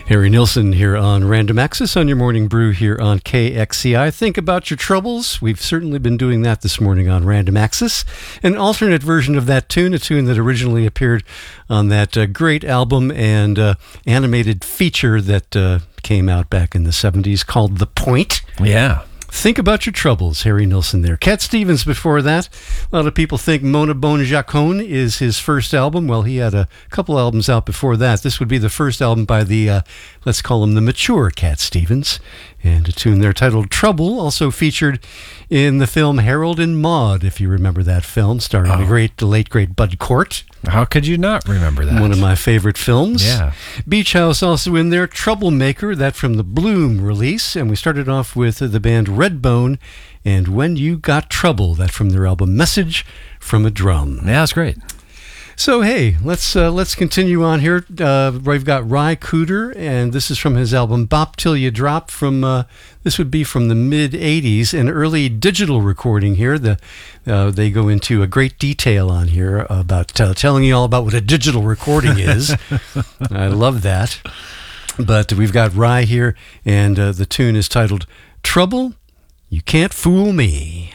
Harry Nilsson here on Random Access on your morning brew here on KXCI. Think about your troubles. We've certainly been doing that this morning on Random Access. An alternate version of that tune, a tune that originally appeared on that great album and animated feature that came out back in the 70s called The Point. Yeah. Think about your troubles, Harry Nilsson there. Cat Stevens before that. A lot of people think Mona Bone Jacone is his first album. Well, he had a couple albums out before that. This would be the first album by the, let's call him the mature Cat Stevens. And a tune there titled Trouble, also featured in the film Harold and Maude, if you remember that film, starring the late great Bud Cort. How could you not remember that? One of my favorite films. Yeah. Beach House also in there. Troublemaker, that from the Bloom release. And we started off with the band Redbone and When You Got Trouble, that from their album Message from a Drum. Yeah, that's great. So, hey, let's continue on here. We've got Ry Cooder, and this is from his album Bop Till You Drop from, this would be from the mid-'80s, an early digital recording here. They go into a great detail on here about telling you all about what a digital recording is. I love that. But we've got Ry here, and the tune is titled Trouble, You Can't Fool Me.